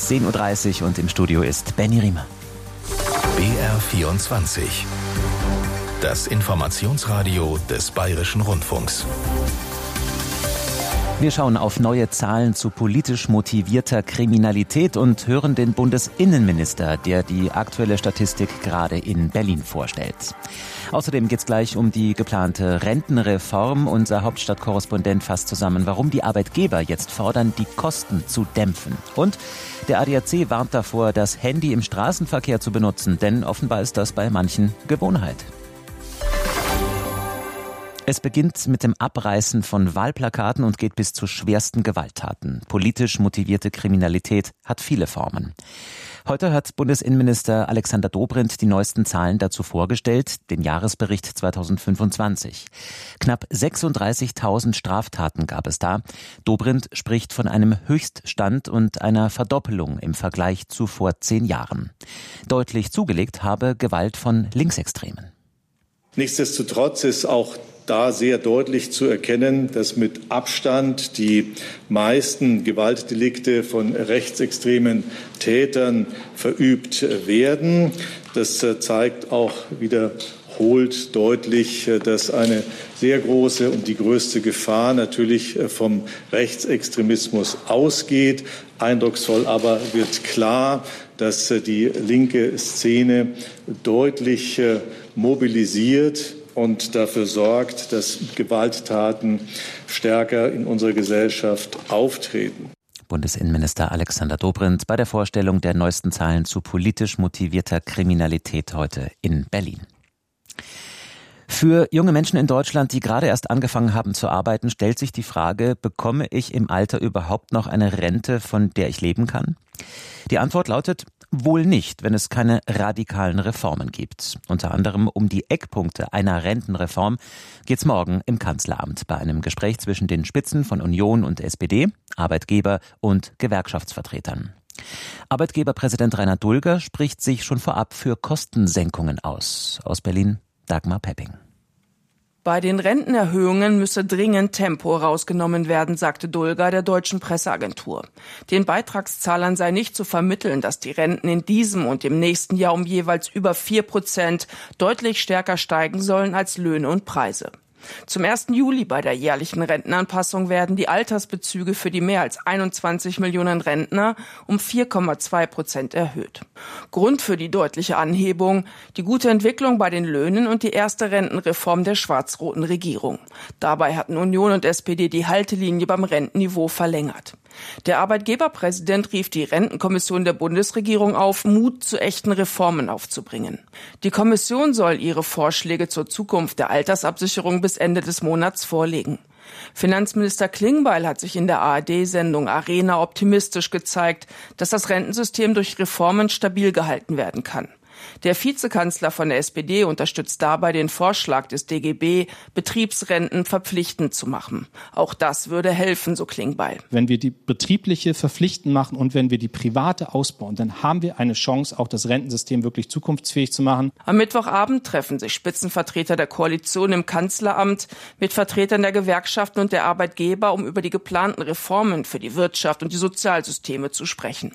10.30 Uhr und im Studio ist Benny Riemer. BR24. Das Informationsradio des Bayerischen Rundfunks. Wir schauen auf neue Zahlen zu politisch motivierter Kriminalität und hören den Bundesinnenminister, der die aktuelle Statistik gerade in Berlin vorstellt. Außerdem geht es gleich um die geplante Rentenreform. Unser Hauptstadtkorrespondent fasst zusammen, warum die Arbeitgeber jetzt fordern, die Kosten zu dämpfen. Und der ADAC warnt davor, das Handy im Straßenverkehr zu benutzen, denn offenbar ist das bei manchen Gewohnheit. Es beginnt mit dem Abreißen von Wahlplakaten und geht bis zu schwersten Gewalttaten. Politisch motivierte Kriminalität hat viele Formen. Heute hat Bundesinnenminister Alexander Dobrindt die neuesten Zahlen dazu vorgestellt, den Jahresbericht 2025. Knapp 36.000 Straftaten gab es da. Dobrindt spricht von einem Höchststand und einer Verdoppelung im Vergleich zu vor 10 Jahren. Deutlich zugelegt habe Gewalt von Linksextremen. Nichtsdestotrotz ist auch da sehr deutlich zu erkennen, dass mit Abstand die meisten Gewaltdelikte von rechtsextremen Tätern verübt werden. Das zeigt auch wiederholt deutlich, dass eine sehr große und die größte Gefahr natürlich vom Rechtsextremismus ausgeht. Eindrucksvoll aber wird klar, dass die linke Szene deutlich mobilisiert und dafür sorgt, dass Gewalttaten stärker in unserer Gesellschaft auftreten. Bundesinnenminister Alexander Dobrindt bei der Vorstellung der neuesten Zahlen zu politisch motivierter Kriminalität heute in Berlin. Für junge Menschen in Deutschland, die gerade erst angefangen haben zu arbeiten, stellt sich die Frage, bekomme ich im Alter überhaupt noch eine Rente, von der ich leben kann? Die Antwort lautet, wohl nicht, wenn es keine radikalen Reformen gibt. Unter anderem um die Eckpunkte einer Rentenreform geht's morgen im Kanzleramt bei einem Gespräch zwischen den Spitzen von Union und SPD, Arbeitgeber und Gewerkschaftsvertretern. Arbeitgeberpräsident Rainer Dulger spricht sich schon vorab für Kostensenkungen aus. Aus Berlin, Dagmar Pepping. Bei den Rentenerhöhungen müsse dringend Tempo rausgenommen werden, sagte Dulger der deutschen Presseagentur. Den Beitragszahlern sei nicht zu vermitteln, dass die Renten in diesem und im nächsten Jahr um jeweils über 4% deutlich stärker steigen sollen als Löhne und Preise. Zum 1. Juli bei der jährlichen Rentenanpassung werden die Altersbezüge für die mehr als 21 Millionen Rentner um 4,2% erhöht. Grund für die deutliche Anhebung: die gute Entwicklung bei den Löhnen und die erste Rentenreform der schwarz-roten Regierung. Dabei hatten Union und SPD die Haltelinie beim Rentenniveau verlängert. Der Arbeitgeberpräsident rief die Rentenkommission der Bundesregierung auf, Mut zu echten Reformen aufzubringen. Die Kommission soll ihre Vorschläge zur Zukunft der Altersabsicherung bis Ende des Monats vorlegen. Finanzminister Klingbeil hat sich in der ARD-Sendung Arena optimistisch gezeigt, dass das Rentensystem durch Reformen stabil gehalten werden kann. Der Vizekanzler von der SPD unterstützt dabei den Vorschlag des DGB, Betriebsrenten verpflichtend zu machen. Auch das würde helfen, so Klingbeil. Wenn wir die betriebliche verpflichtend machen und wenn wir die private ausbauen, dann haben wir eine Chance, auch das Rentensystem wirklich zukunftsfähig zu machen. Am Mittwochabend treffen sich Spitzenvertreter der Koalition im Kanzleramt mit Vertretern der Gewerkschaften und der Arbeitgeber, um über die geplanten Reformen für die Wirtschaft und die Sozialsysteme zu sprechen.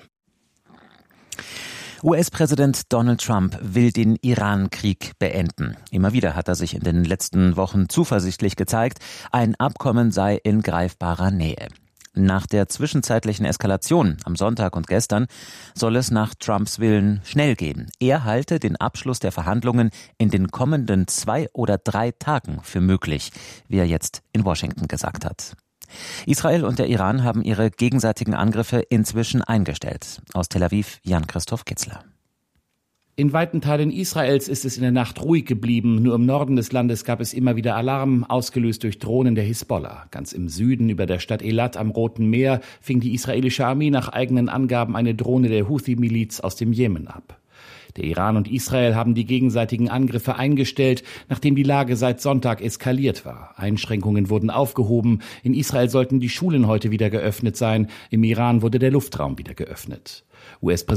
US-Präsident Donald Trump will den Iran-Krieg beenden. Immer wieder hat er sich in den letzten Wochen zuversichtlich gezeigt, ein Abkommen sei in greifbarer Nähe. Nach der zwischenzeitlichen Eskalation am Sonntag und gestern soll es nach Trumps Willen schnell gehen. Er halte den Abschluss der Verhandlungen in den kommenden 2 oder 3 Tagen für möglich, wie er jetzt in Washington gesagt hat. Israel und der Iran haben ihre gegenseitigen Angriffe inzwischen eingestellt. Aus Tel Aviv, Jan-Christoph Kitzler. In weiten Teilen Israels ist es in der Nacht ruhig geblieben. Nur im Norden des Landes gab es immer wieder Alarm, ausgelöst durch Drohnen der Hisbollah. Ganz im Süden über der Stadt Elat am Roten Meer fing die israelische Armee nach eigenen Angaben eine Drohne der Houthi-Miliz aus dem Jemen ab. Der Iran und Israel haben die gegenseitigen Angriffe eingestellt, nachdem die Lage seit Sonntag eskaliert war. Einschränkungen wurden aufgehoben. In Israel sollten die Schulen heute wieder geöffnet sein. Im Iran wurde der Luftraum wieder geöffnet. US-Präsident